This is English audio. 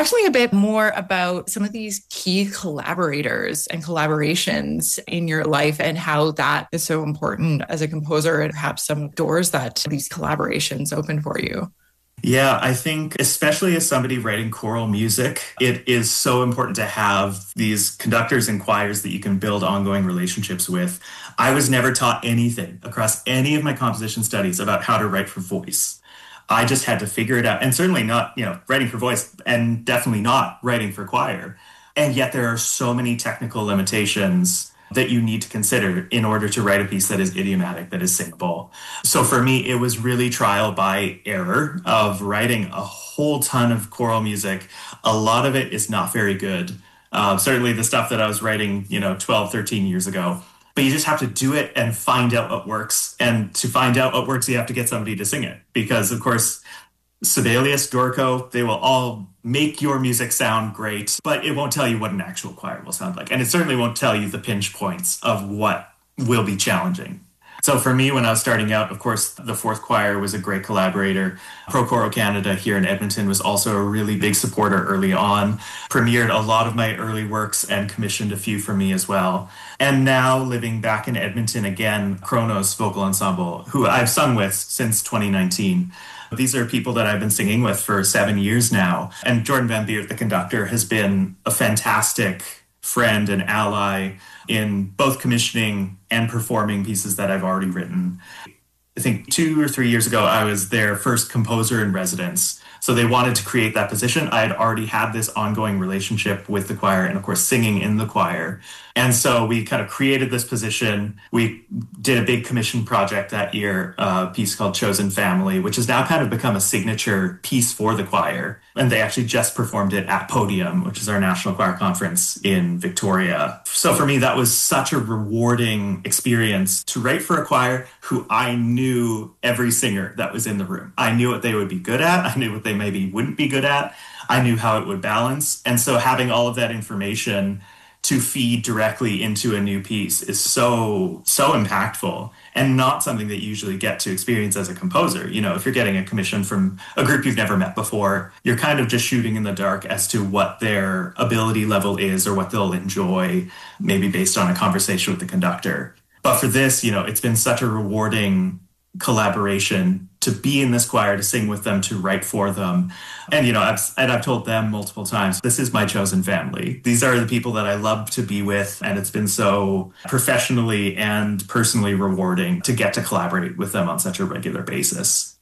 Talk to me a bit more about some of these key collaborators and collaborations in your life and how that is so important as a composer and perhaps some doors that these collaborations open for you. Yeah, I think especially as somebody writing choral music, it is so important to have these conductors and choirs that you can build ongoing relationships with. I was never taught anything across any of my composition studies about how to write for voice. I just had to figure it out. And certainly not, writing for voice and definitely not writing for choir. And yet there are so many technical limitations that you need to consider in order to write a piece that is idiomatic, that is singable. So for me, it was really trial by error of writing a whole ton of choral music. A lot of it is not very good. Certainly the stuff that I was writing, 12, 13 years ago. But you just have to do it and find out what works. And to find out what works, you have to get somebody to sing it. Because, of course, Sibelius, Dorico, they will all make your music sound great, but it won't tell you what an actual choir will sound like. And it certainly won't tell you the pinch points of what will be challenging. So for me, when I was starting out, of course, the Fourth Choir was a great collaborator. Procoro Canada here in Edmonton was also a really big supporter early on, premiered a lot of my early works and commissioned a few for me as well. And now living back in Edmonton again, Kronos Vocal Ensemble, who I've sung with since 2019. These are people that I've been singing with for 7 years now. And Jordan Van Beert, the conductor, has been a fantastic friend and ally in both commissioning and performing pieces that I've already written. I think 2 or 3 years ago, I was their first composer in residence. So they wanted to create that position. I had already had this ongoing relationship with the choir and, of course, singing in the choir. And so we kind of created this position. We did a big commission project that year, a piece called Chosen Family, which has now kind of become a signature piece for the choir. And they actually just performed it at Podium, which is our national choir conference in Victoria. So for me, that was such a rewarding experience to write for a choir who I knew every singer that was in the room. I knew what they would be good at. I knew what they maybe wouldn't be good at. I knew how it would balance. And so having all of that information to feed directly into a new piece is so impactful and not something that you usually get to experience as a composer. If you're getting a commission from a group you've never met before, you're kind of just shooting in the dark as to what their ability level is or what they'll enjoy, maybe based on a conversation with the conductor. But for this, it's been such a rewarding collaboration to be in this choir, to sing with them, to write for them. And, I've told them multiple times, this is my chosen family. These are the people that I love to be with. And it's been so professionally and personally rewarding to get to collaborate with them on such a regular basis.